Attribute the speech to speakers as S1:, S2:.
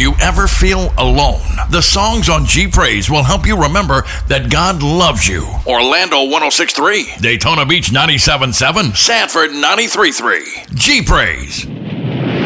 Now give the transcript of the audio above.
S1: you ever feel alone, the songs on G Praise will help you remember that God loves you. Orlando 106.3, Daytona Beach 97.7, Sanford 93.3. G Praise.